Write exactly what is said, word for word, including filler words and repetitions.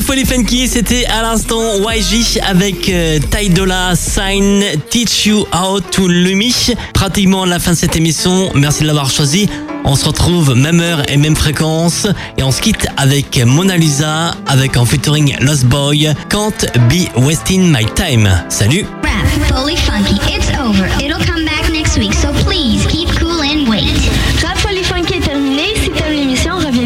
Folie Funky, c'était à l'instant Y G avec euh, Ty Dolla Sign, Teach You How to Lumi. Pratiquement la fin de cette émission. Merci de l'avoir choisi. On se retrouve même heure et même fréquence. Et on se quitte avec Mona Lisa, avec en featuring Lost Boy, Can't Be Wasting My Time. Salut!